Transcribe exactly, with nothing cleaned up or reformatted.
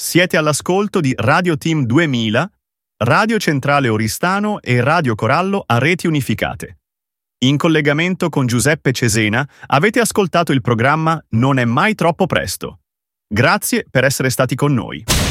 Siete all'ascolto di Radio Team duemila, Radio Centrale Oristano e Radio Corallo a reti unificate. In collegamento con Giuseppe Cesena avete ascoltato il programma Non è mai troppo presto. Grazie per essere stati con noi.